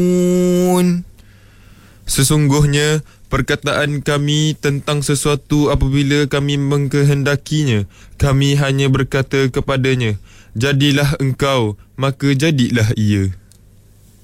Sesungguhnya perkataan kami tentang sesuatu apabila kami mengkehendakinya, kami hanya berkata kepadanya, jadilah engkau, maka jadilah ia.